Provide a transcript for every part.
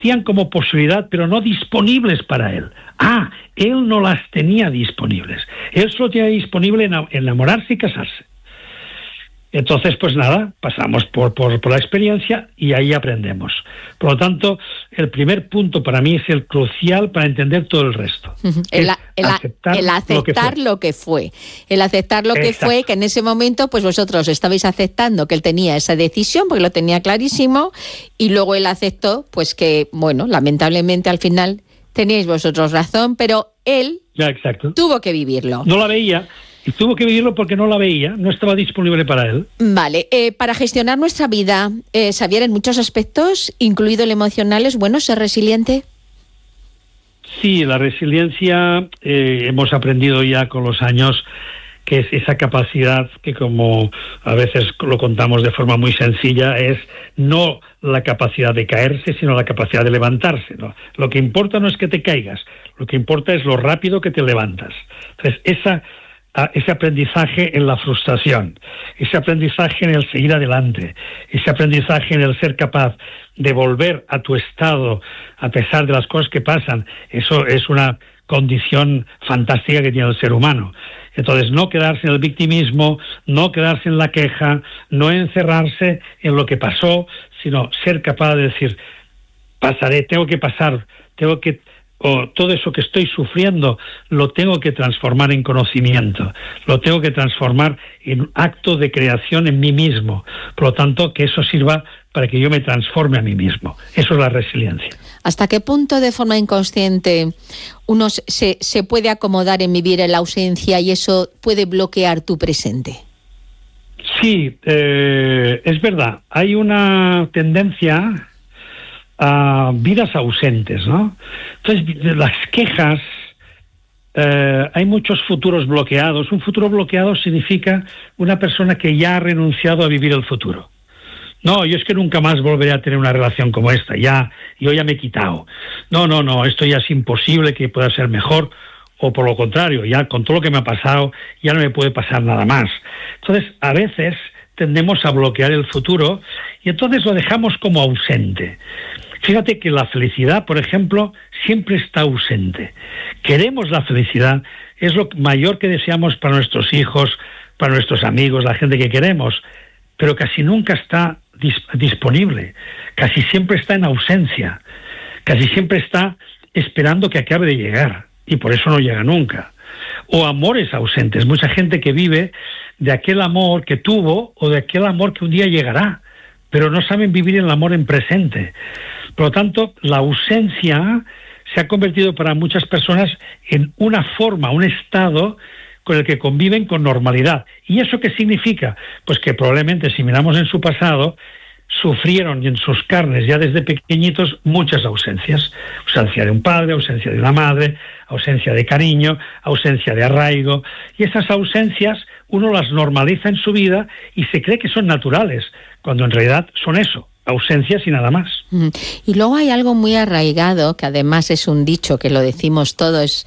como posibilidad, pero no disponibles para él. Él no las tenía disponibles. Él solo tenía disponible enamorarse y casarse. Entonces, pues nada, pasamos por la experiencia y ahí aprendemos. Por lo tanto, el primer punto para mí es el crucial para entender todo el resto. El aceptar lo que fue. El aceptar lo que fue, que en ese momento pues vosotros estabais aceptando que él tenía esa decisión, porque lo tenía clarísimo, y luego él aceptó pues que, bueno, lamentablemente al final teníais vosotros razón, pero él tuvo que vivirlo. No la veía. Y tuvo que vivirlo porque no la veía, no estaba disponible para él. Vale, para gestionar nuestra vida, Xavier, en muchos aspectos, incluido el emocional, ¿es bueno ser resiliente? Sí, la resiliencia hemos aprendido ya con los años que es esa capacidad que, como a veces lo contamos de forma muy sencilla, es no la capacidad de caerse, sino la capacidad de levantarse, ¿no? Lo que importa no es que te caigas, lo que importa es lo rápido que te levantas. Entonces, ese aprendizaje en la frustración, ese aprendizaje en el seguir adelante, ese aprendizaje en el ser capaz de volver a tu estado a pesar de las cosas que pasan, eso es una condición fantástica que tiene el ser humano. Entonces, no quedarse en el victimismo, no quedarse en la queja, no encerrarse en lo que pasó, sino ser capaz de decir, pasaré, tengo que pasar, todo eso que estoy sufriendo lo tengo que transformar en conocimiento, lo tengo que transformar en un acto de creación en mí mismo. Por lo tanto, que eso sirva para que yo me transforme a mí mismo. Eso es la resiliencia. ¿Hasta qué punto de forma inconsciente uno se puede acomodar en vivir en la ausencia y eso puede bloquear tu presente? Sí, es verdad. Hay una tendencia a vidas ausentes, ¿no? Entonces, las quejas, hay muchos futuros bloqueados. Un futuro bloqueado significa una persona que ya ha renunciado a vivir el futuro. No, yo es que nunca más volveré a tener una relación como esta, yo ya me he quitado. No, esto ya es imposible que pueda ser mejor, o por lo contrario, ya con todo lo que me ha pasado, ya no me puede pasar nada más. Entonces, a veces tendemos a bloquear el futuro y entonces lo dejamos como ausente. Fíjate que la felicidad, por ejemplo, siempre está ausente. Queremos la felicidad, es lo mayor que deseamos para nuestros hijos, para nuestros amigos, la gente que queremos, pero casi nunca está disponible, casi siempre está en ausencia, casi siempre está esperando que acabe de llegar, y por eso no llega nunca. O amores ausentes, mucha gente que vive de aquel amor que tuvo o de aquel amor que un día llegará, pero no saben vivir el amor en presente. Por lo tanto, la ausencia se ha convertido para muchas personas en una forma, un estado con el que conviven con normalidad. ¿Y eso qué significa? Pues que probablemente, si miramos en su pasado, sufrieron en sus carnes ya desde pequeñitos muchas ausencias. Ausencia de un padre, ausencia de una madre, ausencia de cariño, ausencia de arraigo. Y esas ausencias uno las normaliza en su vida y se cree que son naturales, cuando en realidad son eso, ausencias y nada más. Y luego hay algo muy arraigado, que además es un dicho que lo decimos todos,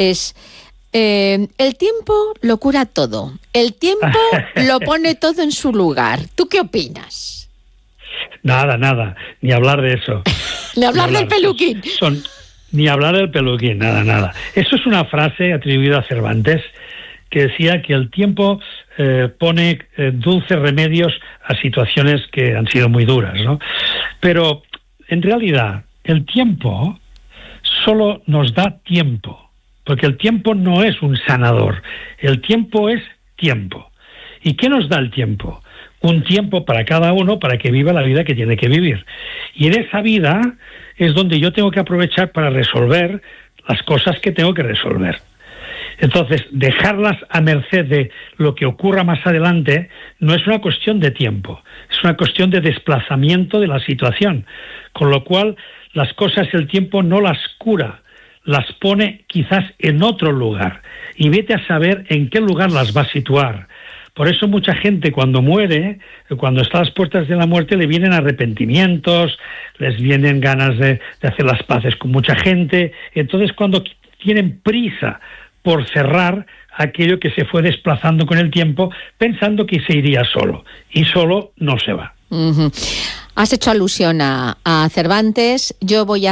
el tiempo lo cura todo, el tiempo lo pone todo en su lugar. ¿Tú qué opinas? Nada, ni hablar de eso. Ni hablar del peluquín. Ni hablar del peluquín, nada. Eso es una frase atribuida a Cervantes, que decía que el tiempo pone dulces remedios a situaciones que han sido muy duras, ¿no? Pero en realidad el tiempo solo nos da tiempo, porque el tiempo no es un sanador, el tiempo es tiempo. ¿Y qué nos da el tiempo? Un tiempo para cada uno para que viva la vida que tiene que vivir. Y en esa vida es donde yo tengo que aprovechar para resolver las cosas que tengo que resolver. Entonces, dejarlas a merced de lo que ocurra más adelante no es una cuestión de tiempo, es una cuestión de desplazamiento de la situación, con lo cual las cosas el tiempo no las cura, las pone quizás en otro lugar, y vete a saber en qué lugar las va a situar. Por eso mucha gente cuando muere, cuando está a las puertas de la muerte, le vienen arrepentimientos, les vienen ganas de hacer las paces con mucha gente. Entonces, cuando tienen prisa por cerrar aquello que se fue desplazando con el tiempo, pensando que se iría solo, y solo no se va. Has hecho alusión a Cervantes. Yo voy a